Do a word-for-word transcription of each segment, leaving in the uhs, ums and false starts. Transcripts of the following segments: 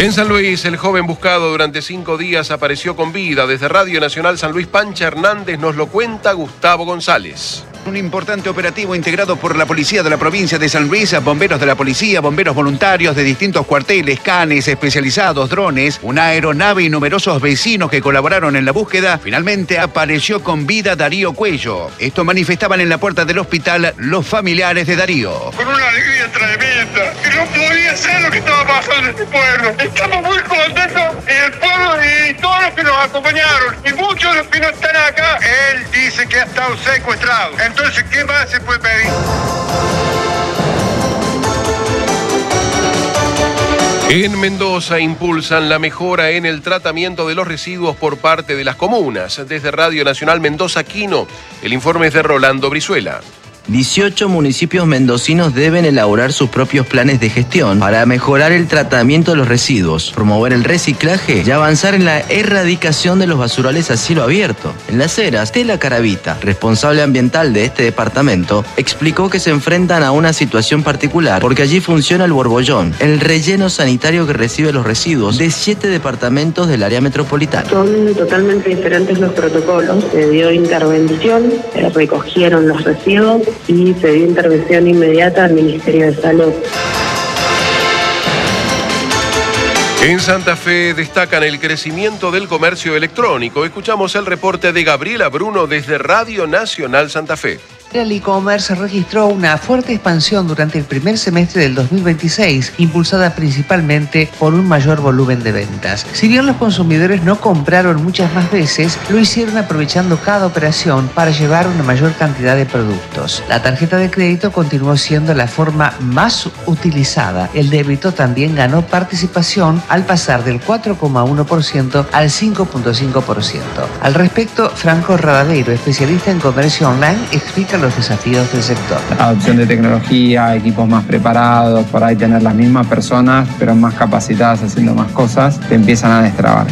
En San Luis, el joven buscado durante cinco días apareció con vida. Desde Radio Nacional San Luis, Pancha Hernández nos lo cuenta Gustavo González. Un importante operativo integrado por la policía de la provincia de San Luis, bomberos de la policía, bomberos voluntarios de distintos cuarteles, canes especializados, drones, una aeronave y numerosos vecinos que colaboraron en la búsqueda. Finalmente apareció con vida Darío Cuello. Esto manifestaban en la puerta del hospital los familiares de Darío. Con una alegría tremenda, que no podía ser lo que estaba pasando en este pueblo. Estamos muy contentos en el pueblo y todos los que nos acompañaron, y muchos de los que no están acá. Él dice que ha estado secuestrado. Entonces, ¿qué más se puede pedir? En Mendoza impulsan la mejora en el tratamiento de los residuos por parte de las comunas. Desde Radio Nacional Mendoza Quino, el informe es de Rolando Brizuela. dieciocho municipios mendocinos deben elaborar sus propios planes de gestión para mejorar el tratamiento de los residuos, promover el reciclaje y avanzar en la erradicación de los basurales a cielo abierto. En Las Heras, Tela Caravita, responsable ambiental de este departamento, explicó que se enfrentan a una situación particular porque allí funciona el Borbollón, el relleno sanitario que recibe los residuos de siete departamentos del área metropolitana. Son totalmente diferentes los protocolos. Se dio intervención, se recogieron los residuos y se dio intervención inmediata al Ministerio de Salud. En Santa Fe destacan el crecimiento del comercio electrónico. Escuchamos el reporte de Gabriela Bruno desde Radio Nacional Santa Fe. El e-commerce registró una fuerte expansión durante el primer semestre del dos mil veintiséis, impulsada principalmente por un mayor volumen de ventas. Si bien los consumidores no compraron muchas más veces, lo hicieron aprovechando cada operación para llevar una mayor cantidad de productos. La tarjeta de crédito continuó siendo la forma más utilizada. El débito también ganó participación al pasar del cuatro coma uno por ciento al cinco coma cinco por ciento. Al respecto, Franco Rabadeiro, especialista en comercio online, explica los desafíos del sector. Adopción de tecnología, equipos más preparados, por ahí tener las mismas personas, pero más capacitadas haciendo más cosas, te empiezan a destrabar.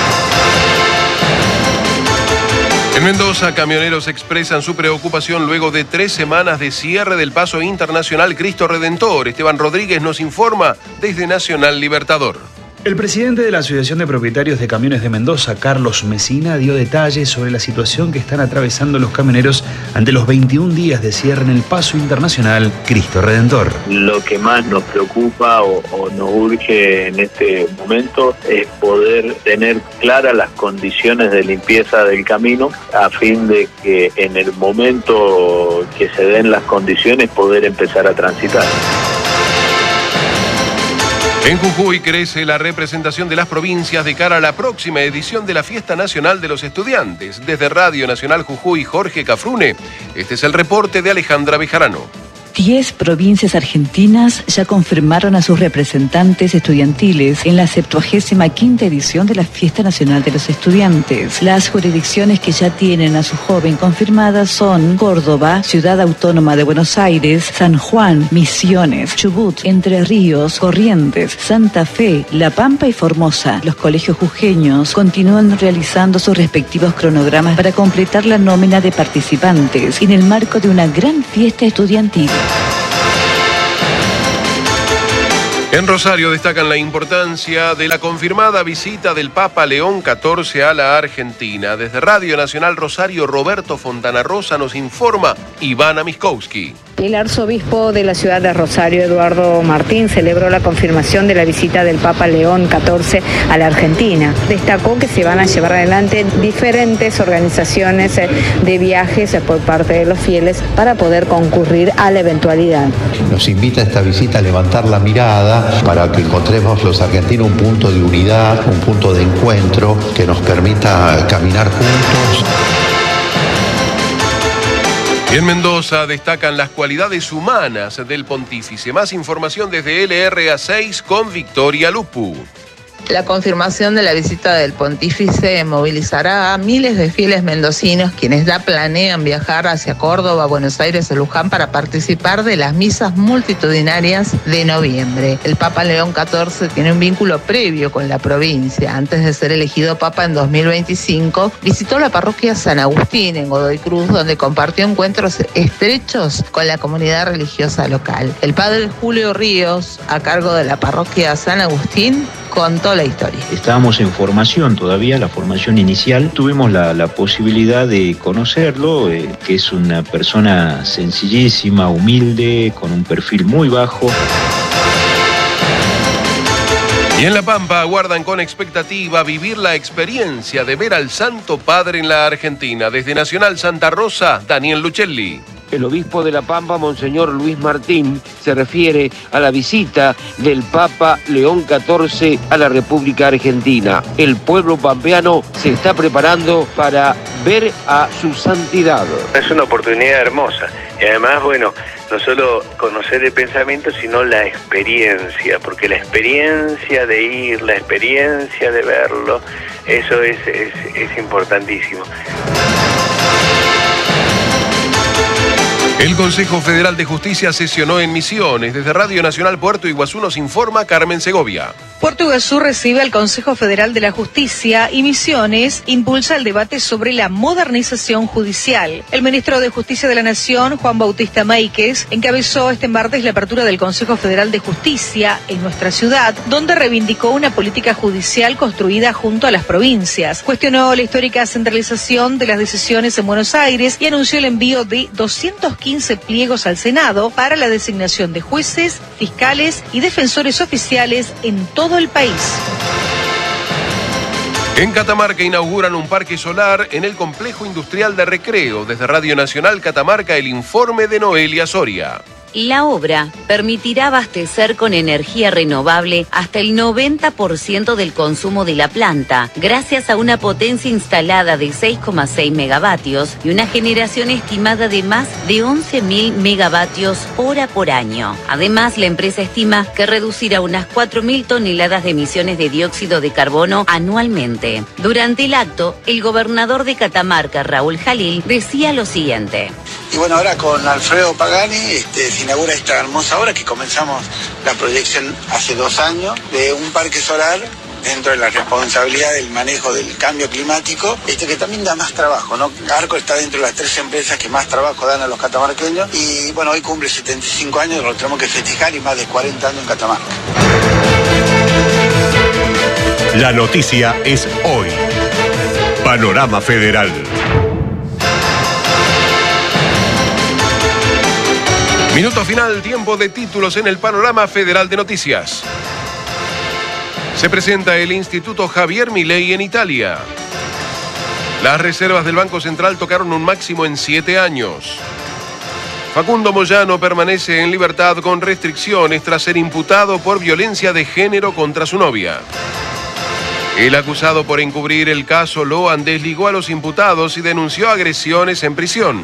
En Mendoza, camioneros expresan su preocupación luego de tres semanas de cierre del paso internacional Cristo Redentor. Esteban Rodríguez nos informa desde Nacional Libertador. El presidente de la Asociación de Propietarios de Camiones de Mendoza, Carlos Mesina, dio detalles sobre la situación que están atravesando los camioneros ante los veintiún días de cierre en el paso internacional Cristo Redentor. Lo que más nos preocupa o, o nos urge en este momento es poder tener claras las condiciones de limpieza del camino a fin de que en el momento que se den las condiciones poder empezar a transitar. En Jujuy crece la representación de las provincias de cara a la próxima edición de la Fiesta Nacional de los Estudiantes. Desde Radio Nacional Jujuy, Jorge Cafrune, este es el reporte de Alejandra Bejarano. Diez provincias argentinas ya confirmaron a sus representantes estudiantiles en la septuagésima quinta edición de la Fiesta Nacional de los Estudiantes. Las jurisdicciones que ya tienen a su joven confirmadas son Córdoba, Ciudad Autónoma de Buenos Aires, San Juan, Misiones, Chubut, Entre Ríos, Corrientes, Santa Fe, La Pampa y Formosa. Los colegios jujeños continúan realizando sus respectivos cronogramas para completar la nómina de participantes en el marco de una gran fiesta estudiantil. En Rosario destacan la importancia de la confirmada visita del Papa León catorce a la Argentina. Desde Radio Nacional Rosario, Roberto Fontana Rosa nos informa Ivana Miskowski. El arzobispo de la ciudad de Rosario, Eduardo Martín, celebró la confirmación de la visita del Papa León catorce a la Argentina. Destacó que se van a llevar adelante diferentes organizaciones de viajes por parte de los fieles para poder concurrir a la eventualidad. Nos invita a esta visita a levantar la mirada para que encontremos los argentinos un punto de unidad, un punto de encuentro que nos permita caminar juntos. Y en Mendoza destacan las cualidades humanas del pontífice. Más información desde L R A seis con Victoria Lupu. La confirmación de la visita del pontífice movilizará a miles de fieles mendocinos quienes ya planean viajar hacia Córdoba, Buenos Aires o Luján para participar de las misas multitudinarias de noviembre. El Papa León catorce tiene un vínculo previo con la provincia. Antes de ser elegido Papa en dos mil veinticinco, visitó la parroquia San Agustín en Godoy Cruz, donde compartió encuentros estrechos con la comunidad religiosa local. El padre Julio Ríos, a cargo de la parroquia San Agustín, contó la historia. Estábamos en formación todavía, la formación inicial. Tuvimos la, la posibilidad de conocerlo, eh, que es una persona sencillísima, humilde, con un perfil muy bajo. Y en La Pampa aguardan con expectativa vivir la experiencia de ver al Santo Padre en la Argentina. Desde Nacional Santa Rosa, Daniel Luchelli. El obispo de La Pampa, Monseñor Luis Martín, se refiere a la visita del Papa León catorce a la República Argentina. El pueblo pampeano se está preparando para ver a su santidad. Es una oportunidad hermosa y además, bueno, no solo conocer el pensamiento, sino la experiencia, porque la experiencia de ir, la experiencia de verlo, eso es, es, es importantísimo. El Consejo Federal de Justicia sesionó en Misiones. Desde Radio Nacional Puerto Iguazú nos informa Carmen Segovia. Puerto Iguazú recibe al Consejo Federal de la Justicia y Misiones impulsa el debate sobre la modernización judicial. El ministro de Justicia de la Nación, Juan Bautista Máiquez, encabezó este martes la apertura del Consejo Federal de Justicia en nuestra ciudad, donde reivindicó una política judicial construida junto a las provincias. Cuestionó la histórica centralización de las decisiones en Buenos Aires y anunció el envío de doscientos quince pliegos al Senado para la designación de jueces, fiscales y defensores oficiales en todo el país. En Catamarca inauguran un parque solar en el complejo industrial de Recreo. Desde Radio Nacional Catamarca, el informe de Noelia Soria. La obra permitirá abastecer con energía renovable hasta el noventa por ciento del consumo de la planta, gracias a una potencia instalada de seis coma seis megavatios y una generación estimada de más de once mil megavatios hora por año. Además, la empresa estima que reducirá unas cuatro mil toneladas de emisiones de dióxido de carbono anualmente. Durante el acto, el gobernador de Catamarca, Raúl Jalil, decía lo siguiente. Y bueno, ahora con Alfredo Pagani este, se inaugura esta hermosa obra que comenzamos la proyección hace dos años de un parque solar dentro de la responsabilidad del manejo del cambio climático, este que también da más trabajo, ¿no? Arco está dentro de las tres empresas que más trabajo dan a los catamarqueños y bueno, hoy cumple setenta y cinco años, lo tenemos que festejar y más de cuarenta años en Catamarca. La noticia es hoy. Panorama Federal. Minuto final, tiempo de títulos en el Panorama Federal de Noticias. Se presenta el Instituto Javier Milei en Italia. Las reservas del Banco Central tocaron un máximo en siete años. Facundo Moyano permanece en libertad con restricciones tras ser imputado por violencia de género contra su novia. El acusado por encubrir el caso Loan desligó a los imputados y denunció agresiones en prisión.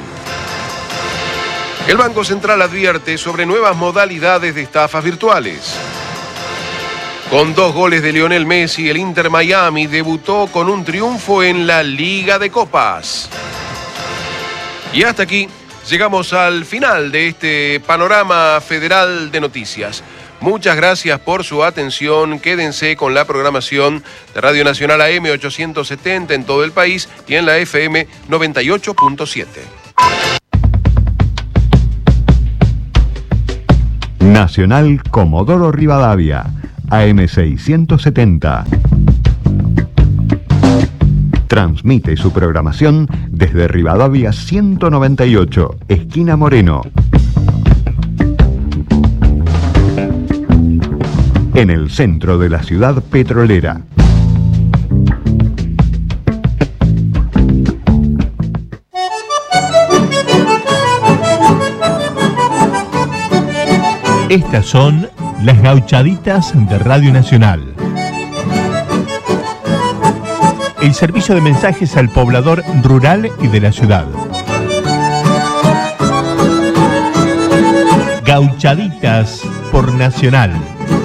El Banco Central advierte sobre nuevas modalidades de estafas virtuales. Con dos goles de Lionel Messi, el Inter Miami debutó con un triunfo en la Liga de Copas. Y hasta aquí llegamos al final de este Panorama Federal de Noticias. Muchas gracias por su atención. Quédense con la programación de Radio Nacional A M ochocientos setenta en todo el país y en la F M noventa y ocho punto siete. Nacional Comodoro Rivadavia, A M seiscientos setenta. Transmite su programación desde Rivadavia ciento noventa y ocho, esquina Moreno. En el centro de la ciudad petrolera. Estas son las gauchaditas de Radio Nacional. El servicio de mensajes al poblador rural y de la ciudad. Gauchaditas por Nacional.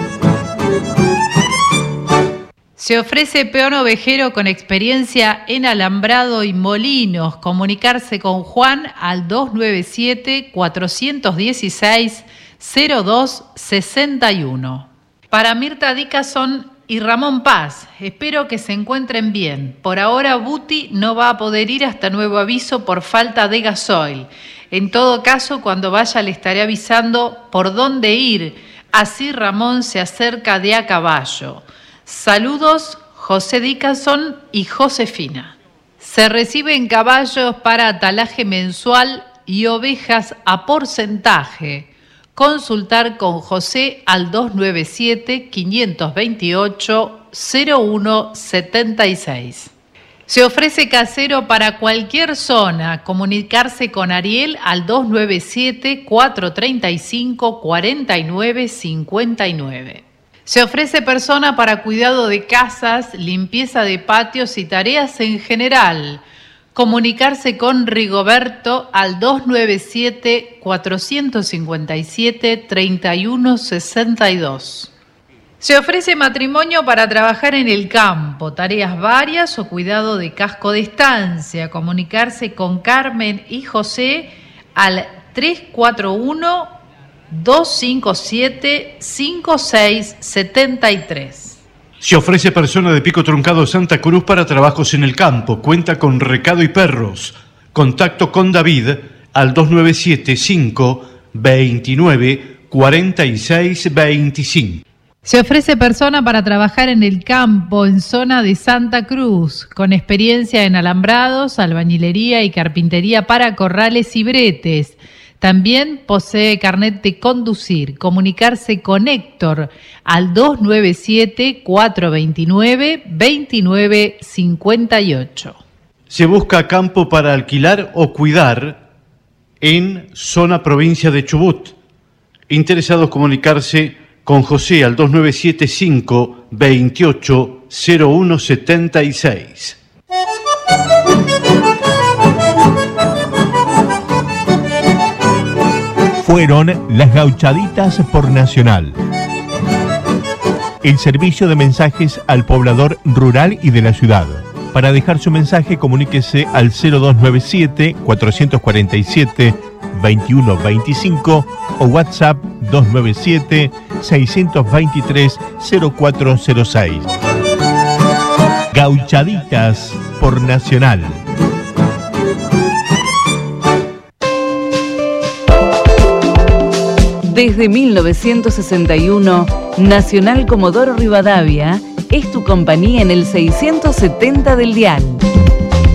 Se ofrece peón ovejero con experiencia en alambrado y molinos. Comunicarse con Juan al dos nueve siete, cuatro uno seis, cero dos seis uno. Para Mirta Dickerson y Ramón Paz, espero que se encuentren bien. Por ahora Buti no va a poder ir hasta nuevo aviso por falta de gasoil. En todo caso, cuando vaya le estaré avisando por dónde ir. Así Ramón se acerca de a caballo. Saludos, José Dickerson y Josefina. Se reciben caballos para atalaje mensual y ovejas a porcentaje. Consultar con José al dos nueve siete, cinco dos ocho, cero uno siete seis. Se ofrece casero para cualquier zona. Comunicarse con Ariel al dos nueve siete, cuatro tres cinco, cuatro nueve cinco nueve. Se ofrece persona para cuidado de casas, limpieza de patios y tareas en general. Comunicarse con Rigoberto al dos nueve siete, cuatro cinco siete, tres uno seis dos. Se ofrece matrimonio para trabajar en el campo, tareas varias o cuidado de casco de estancia. Comunicarse con Carmen y José al tres cuatro uno, dos cinco siete, cinco seis siete tres. Se ofrece persona de Pico Truncado Santa Cruz para trabajos en el campo. Cuenta con recado y perros. Contacto con David al dos nueve siete, cinco dos nueve, cuatro seis dos cinco. Se ofrece persona para trabajar en el campo en zona de Santa Cruz, con experiencia en alambrados, albañilería y carpintería para corrales y bretes. También posee carnet de conducir. Comunicarse con Héctor al dos nueve siete, cuatro dos nueve, dos nueve cinco ocho. Se busca campo para alquilar o cuidar en zona provincia de Chubut. Interesados comunicarse con José al dos nueve siete, cinco dos ocho, cero uno siete seis. Fueron las Gauchaditas por Nacional. El servicio de mensajes al poblador rural y de la ciudad. Para dejar su mensaje, comuníquese al cero dos nueve siete, cuatro cuatro siete, dos uno dos cinco o WhatsApp dos nueve siete, seis dos tres, cero cuatro cero seis. Gauchaditas por Nacional. Desde mil novecientos sesenta y uno, Nacional Comodoro Rivadavia es tu compañía en el seiscientos setenta del dial.